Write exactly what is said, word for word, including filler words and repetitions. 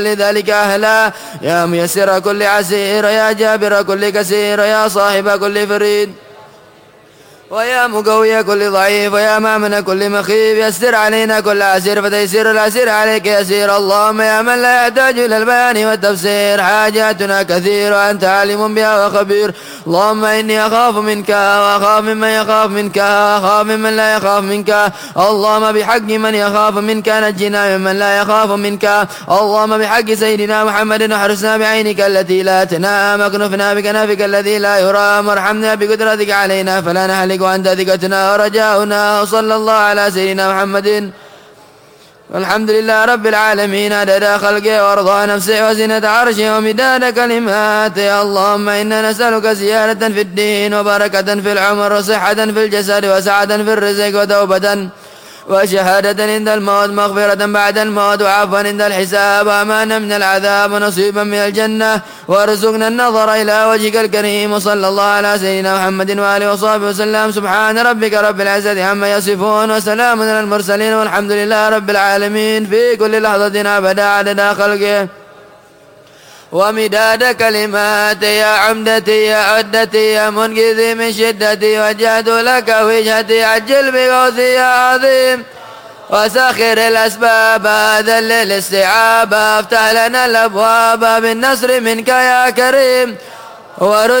لذلك أهلا. يا ميسر كل عسير، يا جابر كل كسير، يا صاحب كل فريد، ويا مقوي كل ضعيف، ويا مامن كل مخيف. يسر علينا كل عسير فتيسير العسير عليك يسير. اللهم يا من لا يحتاج إلى البيان والتفسير، حاجاتنا كثير وأنت عالم بها وخبير. اللهم إني أخاف منك وأخاف ممن يخاف منك وأخاف ممن لا يخاف منك. اللهم بحق من يخاف منك نجنا ممن لا يخاف منك. اللهم بحق سيدنا محمد احرسنا بعينك التي لا تنام، اكنفنا بكنفك الذي لا يرام، وارحمنا بقدرتك علينا فلا نهلك وأنت ثقتنا ورجاؤنا. وصلى الله على سيدنا محمد والحمد لله رب العالمين عدد خلقه وارضى نفسه وزنة عرشه ومداد كلماته. اللهم إنا نسألك زيادة في الدين وبركة في العمر وصحة في الجسد وسعة في الرزق وتوبة وشهادة عند الموت، مغفرة بعد الموت وعفوا عند الحساب، وأمانا من العذاب ونصيبا من الجنة، وارزقنا النظر إلى وجهك الكريم. وصلى الله على سيدنا محمد وآله وصحبه وسلم. سبحان ربك رب العزة عما يصفون وسلام على المرسلين والحمد لله رب العالمين في كل لحظة أبدا عدد خلقه ومداد كلماتي. يا عمدتي يا عدتي يا منقذي من شدتي، وجهت لك وجهتي عجل بغوثي يا عظيم، وسخر الأسباب ذل الاستعابة، افتح لنا الأبواب بالنصر منك يا كريم، ورد